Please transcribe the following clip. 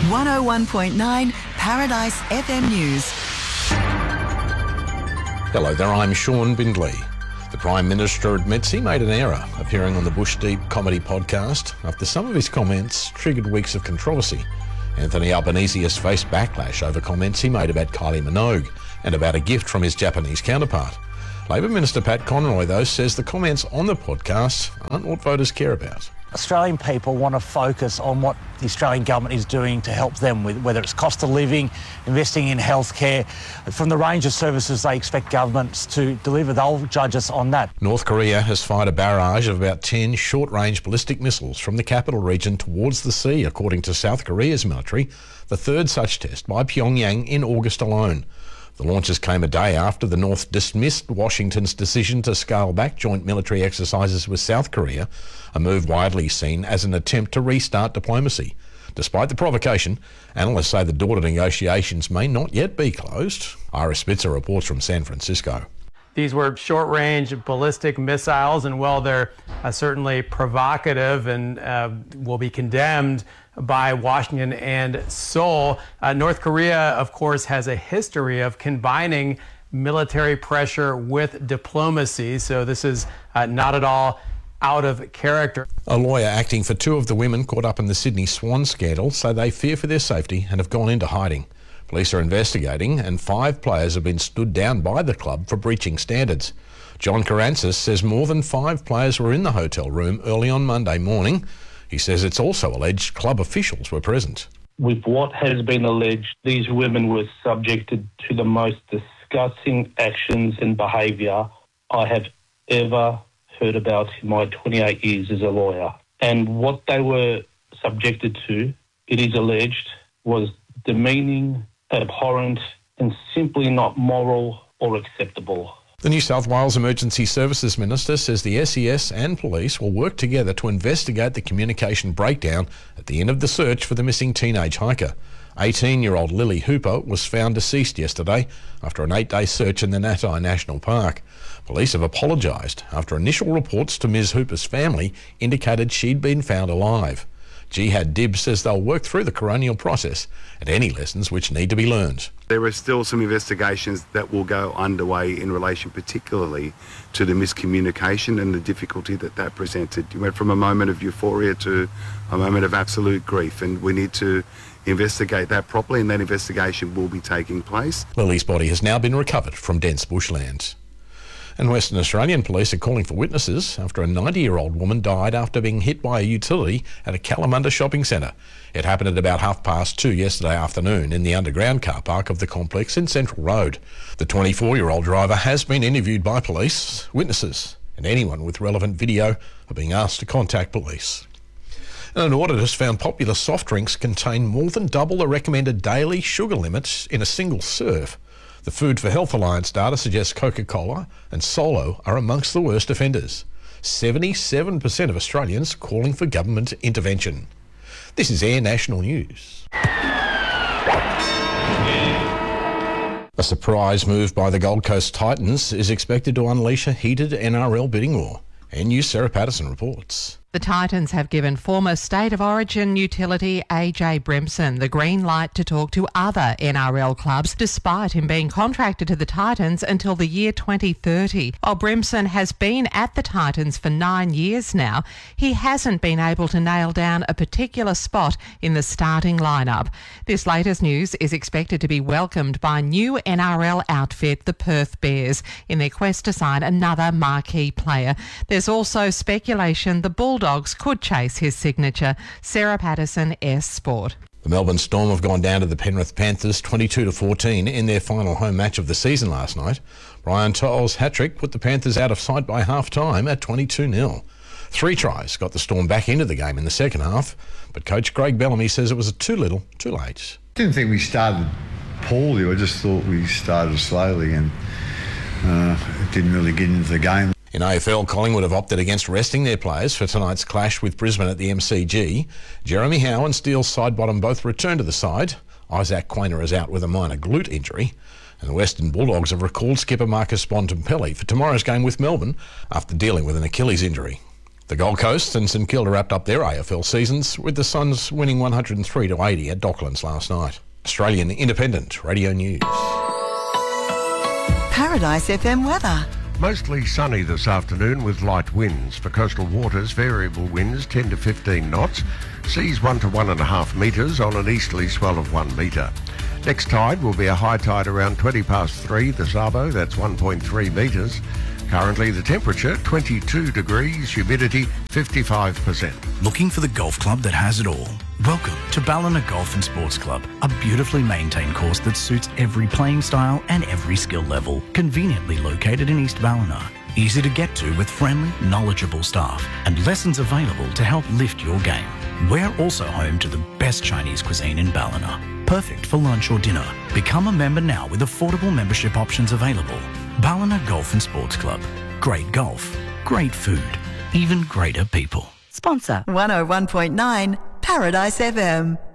101.9 Paradise FM News. Hello there, I'm Sean Bindley. The Prime Minister admits he made an error appearing on the Bush Deep comedy podcast after some of his comments triggered weeks of controversy. Anthony Albanese has faced backlash over comments he made about Kylie Minogue and about a gift from his Japanese counterpart. Labor Minister Pat Conroy, though, says the comments on the podcast aren't what voters care about. Australian people want to focus on what the Australian government is doing to help them with, whether it's cost of living, investing in healthcare. From the range of services they expect governments to deliver, they'll judge us on that. North Korea has fired a barrage of about 10 short-range ballistic missiles from the capital region towards the sea, according to South Korea's military, the third such test by Pyongyang in August alone. The launches came a day after the North dismissed Washington's decision to scale back joint military exercises with South Korea, a move widely seen as an attempt to restart diplomacy. Despite the provocation, analysts say the door to negotiations may not yet be closed. Ira Spitzer reports from San Francisco. These were short-range ballistic missiles, and while they're certainly provocative and will be condemned by Washington and Seoul, North Korea, of course, has a history of combining military pressure with diplomacy, so this is not at all out of character. A lawyer acting for two of the women caught up in the Sydney Swan scandal say they fear for their safety and have gone into hiding. Police are investigating, and 5 players have been stood down by the club for breaching standards. John Karantzis says more than 5 players were in the hotel room early on Monday morning. He says it's also alleged club officials were present. With what has been alleged, these women were subjected to the most disgusting actions and behaviour I have ever heard about in my 28 years as a lawyer. And what they were subjected to, it is alleged, was demeaning, abhorrent, and simply not moral or acceptable. The New South Wales Emergency Services Minister says the SES and police will work together to investigate the communication breakdown at the end of the search for the missing teenage hiker. 18-year-old Lily Hooper was found deceased yesterday after an 8-day search in the Natai National Park. Police have apologised after initial reports to Ms Hooper's family indicated she'd been found alive. Jihad Dib says they'll work through the coronial process and any lessons which need to be learned. There are still some investigations that will go underway in relation particularly to the miscommunication and the difficulty that presented. You went from a moment of euphoria to a moment of absolute grief, and we need to investigate that properly, and that investigation will be taking place. Lily's body has now been recovered from dense bushlands. And Western Australian police are calling for witnesses after a 90-year-old woman died after being hit by a utility at a Kalamunda shopping centre. It happened at about 2:30 yesterday afternoon in the underground car park of the complex in Central Road. The 24-year-old driver has been interviewed by police. Witnesses and anyone with relevant video are being asked to contact police. And an audit has found popular soft drinks contain more than double the recommended daily sugar limits in a single serve. The Food for Health Alliance data suggests Coca-Cola and Solo are amongst the worst offenders. 77% of Australians calling for government intervention. This is Air National News. A surprise move by the Gold Coast Titans is expected to unleash a heated NRL bidding war. NU's Sarah Patterson reports. The Titans have given former State of Origin utility AJ Brimson the green light to talk to other NRL clubs, despite him being contracted to the Titans until the year 2030. While Brimson has been at the Titans for 9 years now, he hasn't been able to nail down a particular spot in the starting lineup. This latest news is expected to be welcomed by new NRL outfit, the Perth Bears, in their quest to sign another marquee player. There's also speculation the Bulldogs could chase his signature. Sarah Patterson, S Sport. The Melbourne Storm have gone down to the Penrith Panthers 22-14 in their final home match of the season last night. Brian To'o's hat-trick put the Panthers out of sight by half-time at 22-0. 3 tries got the Storm back into the game in the second half, but coach Craig Bellamy says it was too little, too late. I didn't think we started poorly. I just thought we started slowly and it didn't really get into the game. In AFL, Collingwood have opted against resting their players for tonight's clash with Brisbane at the MCG. Jeremy Howe and Steele Sidebottom both return to the side. Isaac Quainer is out with a minor glute injury. And the Western Bulldogs have recalled skipper Marcus Bontempelli for tomorrow's game with Melbourne after dealing with an Achilles injury. The Gold Coast and St Kilda wrapped up their AFL seasons with the Suns winning 103-80 at Docklands last night. Australian Independent Radio News. Paradise FM weather. Mostly sunny this afternoon with light winds. For coastal waters, variable winds 10 to 15 knots. Seas 1 to 1.5 metres on an easterly swell of 1 metre. Next tide will be a high tide around 3 the Sabo, that's 1.3 metres. Currently the temperature 22 degrees, humidity 55%. Looking for the golf club that has it all? Welcome to Ballina Golf and Sports Club, a beautifully maintained course that suits every playing style and every skill level. Conveniently located in East Ballina. Easy to get to with friendly, knowledgeable staff and lessons available to help lift your game. We're also home to the best Chinese cuisine in Ballina. Perfect for lunch or dinner. Become a member now with affordable membership options available. Ballina Golf and Sports Club. Great golf, great food, even greater people. Sponsor 101.9 Paradise FM.